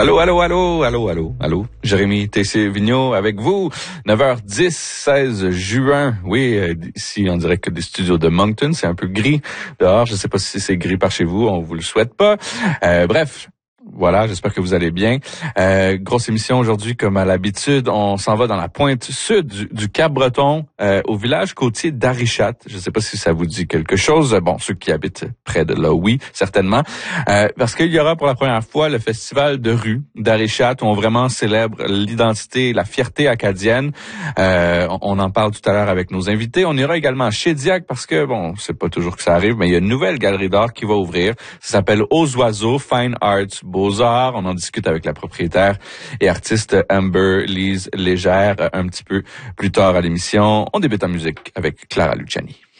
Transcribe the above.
Allô, allô, allô, allô, allô, allô. Jérémy Tessier-Vigneault avec vous. 9h10, 16 juin. Oui, ici, on dirait que des studios de Moncton, c'est un peu gris dehors. Je ne sais pas si c'est gris par chez vous, on vous le souhaite pas. Bref. Voilà, j'espère que vous allez bien. Grosse émission aujourd'hui, comme à l'habitude. On s'en va dans la pointe sud du Cap-Breton, au village côtier d'Arichat. Je ne sais pas si ça vous dit quelque chose. Bon, ceux qui habitent près de là, oui, certainement. Parce qu'il y aura pour la première fois le festival de rue d'Arichat, où on vraiment célèbre l'identité, la fierté acadienne. On en parle tout à l'heure avec nos invités. On ira également à Shediac parce que, bon, c'est pas toujours que ça arrive, mais il y a une nouvelle galerie d'art qui va ouvrir. Ça s'appelle Aux Oiseaux, Fine Arts, Beaux-Arts. On en discute avec la propriétaire et artiste Amber Lise Légère un petit peu plus tard à l'émission. On débute en musique avec Clara Luciani.